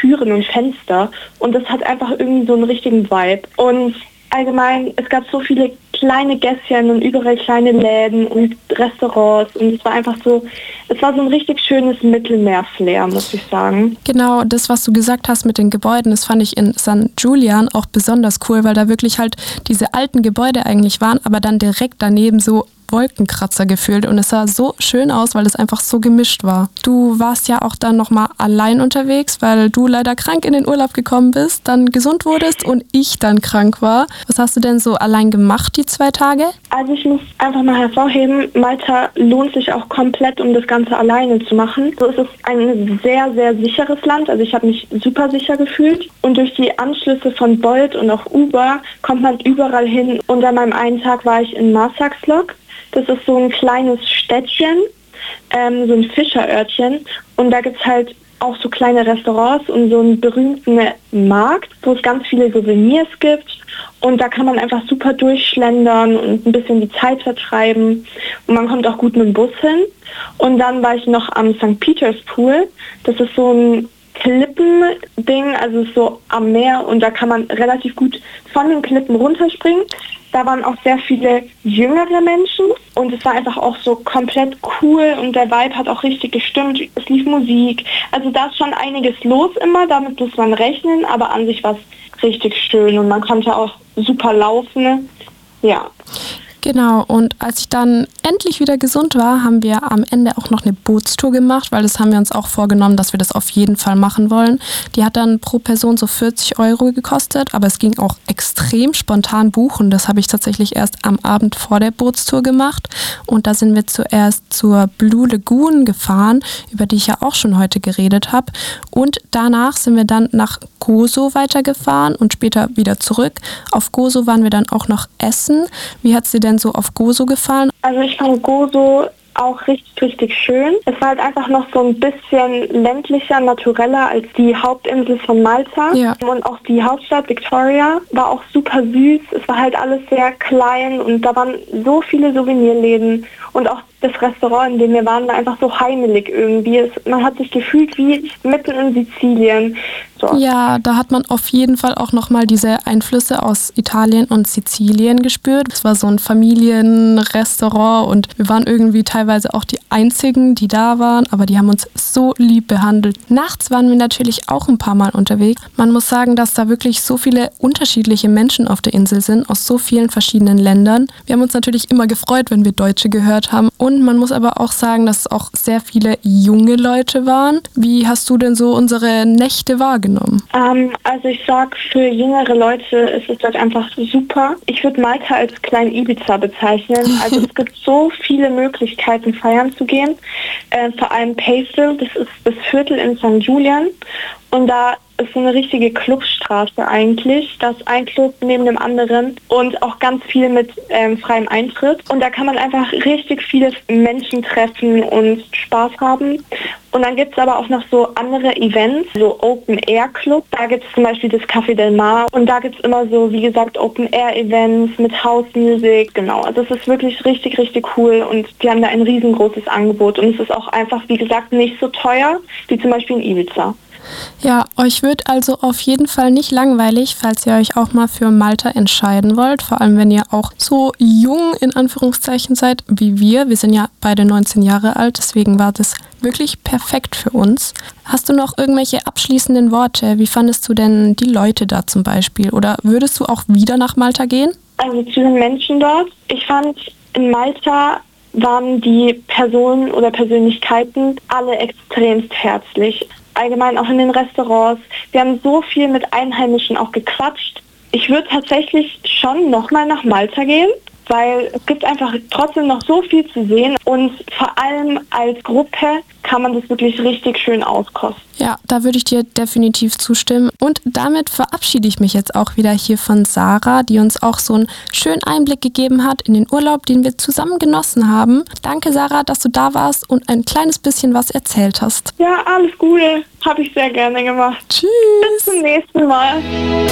Türen und Fenster und das hat einfach irgendwie so einen richtigen Vibe. Und allgemein, es gab so viele kleine Gässchen und überall kleine Läden und Restaurants und es war so ein richtig schönes Mittelmeer-Flair, muss ich sagen. Genau, das, was du gesagt hast mit den Gebäuden, das fand ich in San Julian auch besonders cool, weil da wirklich halt diese alten Gebäude eigentlich waren, aber dann direkt daneben so Wolkenkratzer gefühlt und es sah so schön aus, weil es einfach so gemischt war. Du warst ja auch dann nochmal allein unterwegs, weil du leider krank in den Urlaub gekommen bist, dann gesund wurdest und ich dann krank war. Was hast du denn so allein gemacht die 2 Tage? Also ich muss einfach mal hervorheben, Malta lohnt sich auch komplett, um das Ganze alleine zu machen. So ist es ein sehr, sehr sicheres Land, also ich habe mich super sicher gefühlt und durch die Anschlüsse von Bolt und auch Uber kommt man überall hin und an meinem einen Tag war ich in Marsaxlokk. Das ist so ein kleines Städtchen, so ein Fischerörtchen und da gibt es halt auch so kleine Restaurants und so einen berühmten Markt, wo es ganz viele Souvenirs gibt und da kann man einfach super durchschlendern und ein bisschen die Zeit vertreiben und man kommt auch gut mit dem Bus hin. Und dann war ich noch am St. Peters Pool, das ist so ein Klippending, also so am Meer und da kann man relativ gut von den Klippen runterspringen. Da waren auch sehr viele jüngere Menschen und es war einfach auch so komplett cool und der Vibe hat auch richtig gestimmt. Es lief Musik. Also da ist schon einiges los immer, damit muss man rechnen, aber an sich war es richtig schön und man konnte auch super laufen. Ja. Genau, und als ich dann endlich wieder gesund war, haben wir am Ende auch noch eine Bootstour gemacht, weil das haben wir uns auch vorgenommen, dass wir das auf jeden Fall machen wollen. Die hat dann pro Person so 40 € gekostet, aber es ging auch extrem spontan buchen. Das habe ich tatsächlich erst am Abend vor der Bootstour gemacht. Und da sind wir zuerst zur Blue Lagoon gefahren, über die ich ja auch schon heute geredet habe. Und danach sind wir dann nach Gozo weitergefahren und später wieder zurück. Auf Gozo waren wir dann auch noch essen. Wie hat es dir denn so auf Gozo gefallen? Also ich fand Gozo auch richtig, richtig schön. Es war halt einfach noch so ein bisschen ländlicher, natureller als die Hauptinsel von Malta. Ja. Und auch die Hauptstadt Victoria war auch super süß. Es war halt alles sehr klein und da waren so viele Souvenirläden und auch das Restaurant, in dem wir waren, war einfach so heimelig irgendwie. Man hat sich gefühlt wie mitten in Sizilien. So. Ja, da hat man auf jeden Fall auch nochmal diese Einflüsse aus Italien und Sizilien gespürt. Es war so ein Familienrestaurant und wir waren irgendwie teilweise auch die Einzigen, die da waren, aber die haben uns so lieb behandelt. Nachts waren wir natürlich auch ein paar Mal unterwegs. Man muss sagen, dass da wirklich so viele unterschiedliche Menschen auf der Insel sind, aus so vielen verschiedenen Ländern. Wir haben uns natürlich immer gefreut, wenn wir Deutsche gehört haben. Und man muss aber auch sagen, dass es auch sehr viele junge Leute waren. Wie hast du denn so unsere Nächte wahrgenommen? Also ich sag, für jüngere Leute ist es halt einfach super. Ich würde Malta als kleinen Ibiza bezeichnen. Also es gibt so viele Möglichkeiten, feiern zu gehen. Vor allem Pastel, das ist das Viertel in St. Julian. Und da ist so eine richtige Clubstraße eigentlich. Da ist ein Club neben dem anderen und auch ganz viel mit freiem Eintritt. Und da kann man einfach richtig viele Menschen treffen und Spaß haben. Und dann gibt es aber auch noch so andere Events, so Open-Air-Club. Da gibt es zum Beispiel das Café Del Mar und da gibt es immer so, wie gesagt, Open-Air-Events mit House-Music. Genau, also es ist wirklich richtig, richtig cool und die haben da ein riesengroßes Angebot. Und es ist auch einfach, wie gesagt, nicht so teuer wie zum Beispiel in Ibiza. Ja, euch wird also auf jeden Fall nicht langweilig, falls ihr euch auch mal für Malta entscheiden wollt. Vor allem, wenn ihr auch so jung in Anführungszeichen seid wie wir. Wir sind ja beide 19 Jahre alt, deswegen war das wirklich perfekt für uns. Hast du noch irgendwelche abschließenden Worte? Wie fandest du denn die Leute da zum Beispiel? Oder würdest du auch wieder nach Malta gehen? Also zu den Menschen dort. Ich fand, in Malta waren die Personen oder Persönlichkeiten alle extremst herzlich. Allgemein auch in den Restaurants. Wir haben so viel mit Einheimischen auch gequatscht. Ich würde tatsächlich schon nochmal nach Malta gehen, weil es gibt einfach trotzdem noch so viel zu sehen und vor allem als Gruppe kann man das wirklich richtig schön auskosten. Ja, da würde ich dir definitiv zustimmen. Und damit verabschiede ich mich jetzt auch wieder hier von Sarah, die uns auch so einen schönen Einblick gegeben hat in den Urlaub, den wir zusammen genossen haben. Danke, Sarah, dass du da warst und ein kleines bisschen was erzählt hast. Ja, alles Gute. Habe ich sehr gerne gemacht. Tschüss. Bis zum nächsten Mal.